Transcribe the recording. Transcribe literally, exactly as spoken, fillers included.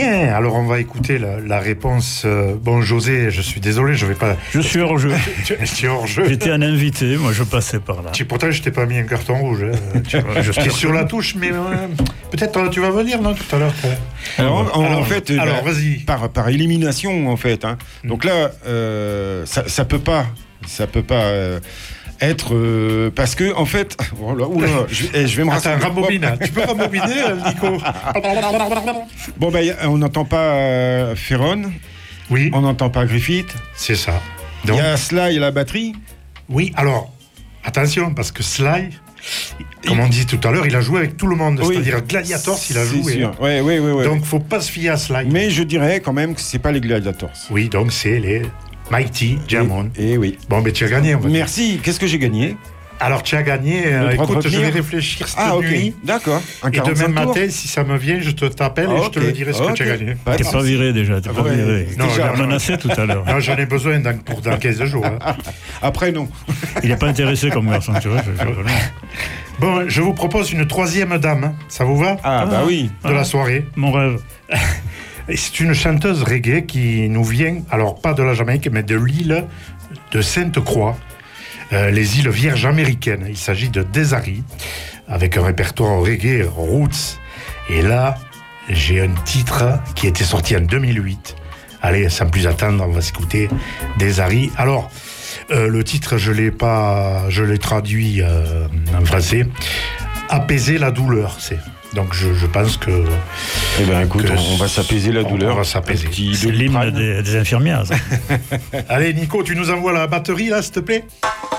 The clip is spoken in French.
Bien, alors on va écouter la, la réponse. Euh, bon, José, je suis désolé, je vais pas... Je suis hors jeu. tu, tu es hors jeu. J'étais un invité, moi je passais par là. Tu, pourtant, je t'ai pas mis un carton rouge. Hein. tu es sur la touche, mais euh, peut-être tu vas venir, non, tout à l'heure. Alors, en, alors, en fait, alors, bah, vas-y. Par, par élimination, en fait. Hein. Mm. Donc là, euh, ça, ça peut pas, ça peut pas euh, être euh, parce que en fait, oh là, oula, je, eh, je vais me rassembler. Attends, rambobine. Tu peux rambobiner, Nico. Bon ben, bah, on n'entend pas euh, Ferron. Oui. On n'entend pas Griffith. C'est ça. Il y a Sly à la batterie. Oui. Alors, attention, parce que Sly. Comme on dit tout à l'heure, il a joué avec tout le monde. Oui, c'est-à-dire Gladiators, il a joué. Sûr. Ouais, ouais, ouais, ouais, donc, ouais. faut pas se fier à Sly. Mais je dirais quand même que c'est pas les Gladiators. Oui, donc c'est les Mighty Diamond. Et, et oui. Bon, mais tu as gagné. Merci. Qu'est-ce que j'ai gagné? Alors, tu as gagné. Euh, écoute, je vais réfléchir cette ah, okay. nuit. D'accord. Et demain matin, si ça me vient, je te t'appelle ah, et okay. je te le dirai ce okay. que tu as gagné. T'es pas viré déjà. T'es pas ouais. viré. Non, déjà non, menacé tout à l'heure. Non, j'en ai besoin dans, pour dans quinze jours. Hein. Après, non. Il n'est pas intéressé comme garçon, tu vois. Je, je, je... Bon, je vous propose une troisième dame. Hein. Ça vous va? Ah, bah oui. De ah, la soirée. Mon rêve. Et c'est une chanteuse reggae qui nous vient, alors pas de la Jamaïque, mais de l'île de Sainte-Croix. Euh, les îles Vierges américaines. Il s'agit de Desari, avec un répertoire reggae roots. Et là, j'ai un titre qui était sorti en deux mille huit. Allez, sans plus attendre, on va s'écouter Desari. Alors, euh, le titre, je l'ai pas, je l'ai traduit euh, en français. Apaiser la douleur, c'est. Donc je, je pense que... Eh bien écoute, que on va s'apaiser la douleur. On va s'apaiser. C'est l'hymne des, des infirmières. Allez Nico, tu nous envoies la batterie là, s'il te plaît.